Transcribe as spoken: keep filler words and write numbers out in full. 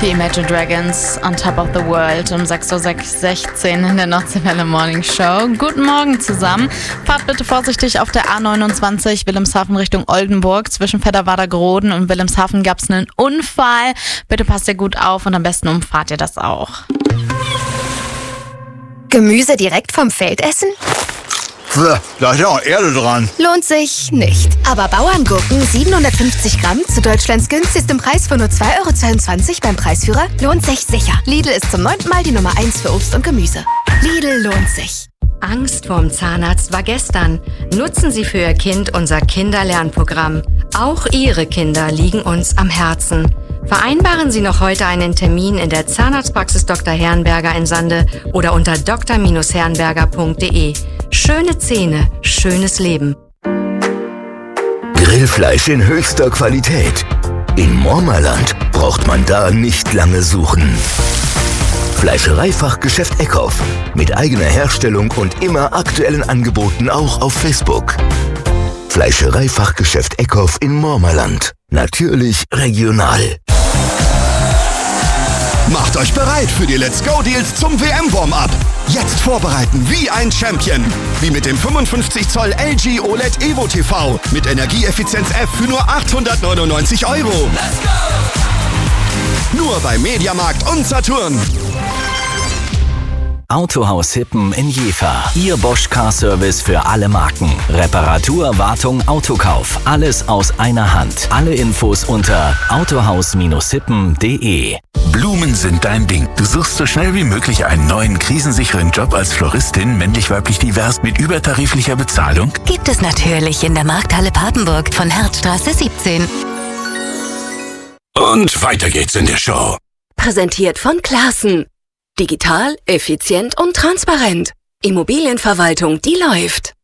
Die Imagine Dragons on Top of the World um sechs Uhr sechzehn in der Nordseewelle Morning Show. Guten Morgen zusammen. Fahrt bitte vorsichtig auf der A neunundzwanzig Wilhelmshaven Richtung Oldenburg. Zwischen Fedderwader-Groden und Wilhelmshaven gab es einen Unfall. Bitte passt ihr gut auf und am besten umfahrt ihr das auch. Gemüse direkt vom Feld essen? Da ist ja auch Erde dran. Lohnt sich nicht. Aber Bauerngurken siebenhundertfünfzig Gramm zu Deutschlands günstigstem Preis von nur zwei Euro zweiundzwanzig beim Preisführer lohnt sich sicher. Lidl ist zum neunten Mal die Nummer eins für Obst und Gemüse. Lidl lohnt sich. Angst vorm Zahnarzt war gestern. Nutzen Sie für Ihr Kind unser Kinderlernprogramm. Auch Ihre Kinder liegen uns am Herzen. Vereinbaren Sie noch heute einen Termin in der Zahnarztpraxis Doktor Herrenberger in Sande oder unter d r herrenberger punkt d e. Schöne Zähne, schönes Leben. Grillfleisch in höchster Qualität. In Mormerland braucht man da nicht lange suchen. Fleischereifachgeschäft Eckhoff. Mit eigener Herstellung und immer aktuellen Angeboten auch auf Facebook. Fleischereifachgeschäft Eckhoff in Mormerland. Natürlich regional. Macht euch bereit für die Let's Go Deals zum W M-Warm-Up. Jetzt vorbereiten wie ein Champion. Wie mit dem fünfundfünfzig Zoll L G O L E D Evo T V mit Energieeffizienz F für nur achthundertneunundneunzig Euro. Let's go! Nur bei Mediamarkt und Saturn. Autohaus Hippen in Jever. Ihr Bosch Car Service für alle Marken. Reparatur, Wartung, Autokauf. Alles aus einer Hand. Alle Infos unter autohaus hippen punkt de. Blumen sind dein Ding. Du suchst so schnell wie möglich einen neuen, krisensicheren Job als Floristin, männlich-weiblich divers, mit übertariflicher Bezahlung? Gibt es natürlich in der Markthalle Papenburg von Herzstraße siebzehn. Und weiter geht's in der Show. Präsentiert von Classen. Digital, effizient und transparent. Immobilienverwaltung, die läuft.